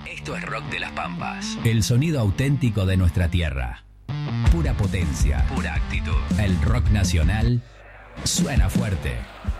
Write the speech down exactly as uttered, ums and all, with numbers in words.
Esto es Rock de las Pampas. El sonido auténtico de nuestra tierra. Pura potencia. Pura actitud. El rock nacional suena fuerte.